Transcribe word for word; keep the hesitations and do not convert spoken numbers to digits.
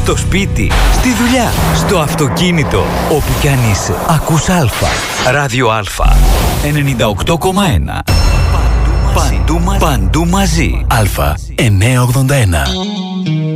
στο σπίτι, στη δουλειά, στο αυτοκίνητο, όπου κι αν είσαι. Ακούς Α. Ράδιο Α. ενενήντα οκτώ κόμμα ένα. Παντού μαζί. Παντού μαζί. Α. εννιακόσια ογδόντα ένα.